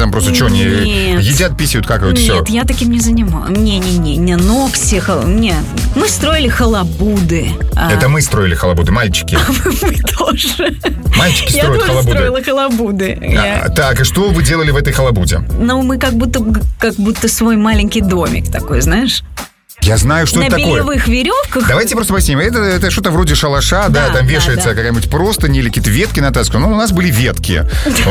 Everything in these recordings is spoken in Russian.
там просто что, они едят, писают, какают, все? Нет, я таким не занималась. Не, нокси, не. Мы строили халабуды. Это мы строили халабуды, мальчики. Мы тоже. Мальчики строят халабуды. Я тоже строила халабуды. Так, и что вы делали в этой халабуде? Ну, мы как будто свой маленький домик такой, знаешь. Я знаю, что это такое. На бельевых веревках. Давайте просто поясним. Это что-то вроде шалаша, да, там вешается какая-нибудь простынь или какие-то ветки натаскивают. Ну, у нас были ветки.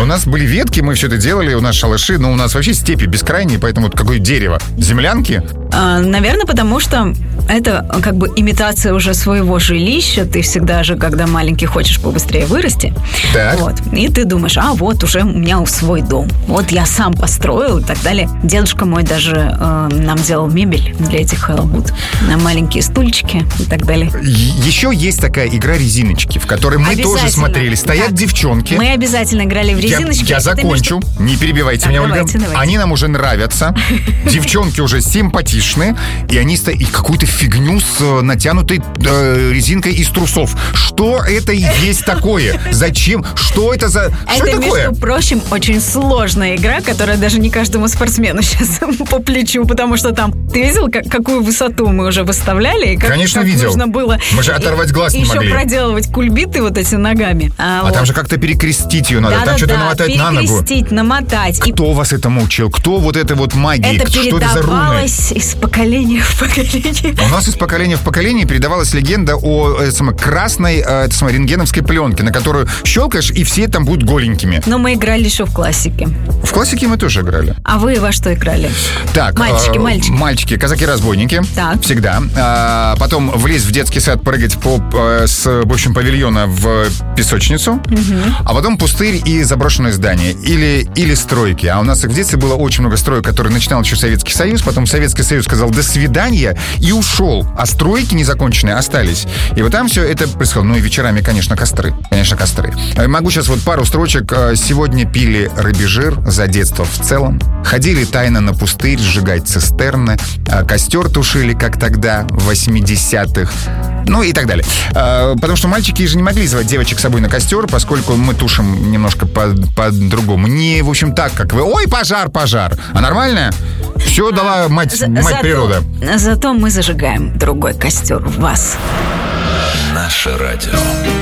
Мы все это делали, у нас шалаши, но у нас вообще степи бескрайние, поэтому вот какое дерево? Землянки? Наверное, потому что это как бы имитация уже своего жилища. Ты всегда же, когда маленький, хочешь побыстрее вырасти. Так. Вот. И ты думаешь, вот уже у меня свой дом. Вот я сам построил и так далее. Дедушка мой даже нам делал мебель для этих халабуд. Маленькие стульчики и так далее. Еще есть такая игра резиночки, в которой мы тоже смотрели. Стоят девчонки. Мы обязательно играли в резиночки. Я закончу. Не перебивайте меня, Ольга. Давайте. Они нам уже нравятся. Девчонки уже симпатичные. И они стоят и какую-то фигню с натянутой резинкой из трусов. Что это и есть такое? Зачем? Что это за... Что это такое? Между прочим, очень сложная игра, которая даже не каждому спортсмену сейчас по плечу, потому что там... Ты видел, какую высоту мы уже выставляли? И Конечно, как видел. Нужно было мы же оторвать глаз не могли. Еще проделывать кульбиты вот эти ногами. Там же как-то перекрестить ее надо. Там что-то намотать на ногу. Перекрестить, намотать. Кто вас этому учил? Кто вот это вот магия? Это что это за руны? передавалось из поколения в поколение. У нас из поколения в поколение передавалась легенда о красной рентгеновской пленке, на которую щелкаешь, и все там будут голенькими. Но мы играли еще в классике. В классике мы тоже играли. А вы во что играли? Так, мальчики, казаки-разбойники. Так. Всегда. Потом влезть в детский сад, прыгать с павильона в песочницу. А потом пустырь и заброшенное здание. Или стройки. А у нас в детстве было очень много строек, которые начинал еще Советский Союз. Потом Советский Союз сказал «до свидания» и ушел. А стройки незаконченные остались. И вот там все это происходило. Ну и вечерами, конечно, костры. Могу сейчас вот пару строчек. Сегодня пили рыбий жир за детство в целом. Ходили тайно на пустырь сжигать цистерны. Костер тушили, как тогда, в 80-х. Ну и так далее. Потому что мальчики же не могли звать девочек с собой на костер, поскольку мы тушим немножко по-другому. Не, в общем, так, как вы. Ой, пожар. А нормально? Все дала мать природа. Зато мы зажигаем другой костер в вас. Наше радио.